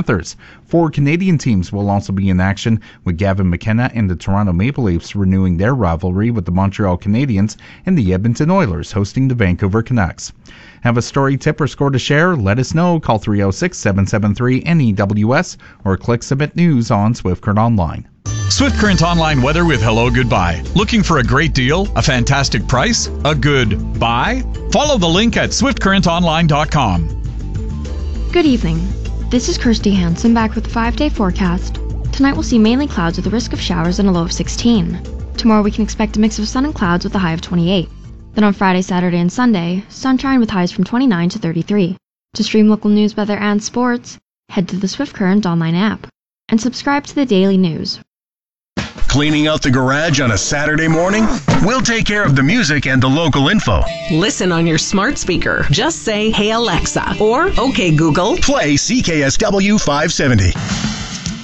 Panthers. 4 Canadian teams will also be in action, with Gavin McKenna and the Toronto Maple Leafs renewing their rivalry with the Montreal Canadiens and the Edmonton Oilers hosting the Vancouver Canucks. Have a story, tip, or score to share? Let us know. Call 306-773-NEWS or click Submit News on Swift Current Online. Swift Current Online weather with Hello Goodbye. Looking for a great deal? A fantastic price? A good buy? Follow the link at swiftcurrentonline.com. Good evening. This is Kirsty Hansen back with the 5-day forecast. Tonight we'll see mainly clouds with a risk of showers and a low of 16. Tomorrow we can expect a mix of sun and clouds with a high of 28. Then on Friday, Saturday, and Sunday, sunshine with highs from 29 to 33. To stream local news, weather, and sports, head to the Swift Current Online app and subscribe to the daily news. Cleaning out the garage on a Saturday morning? We'll take care of the music and the local info. Listen on your smart speaker. Just say, "Hey Alexa," or "Okay Google, play CKSW 570."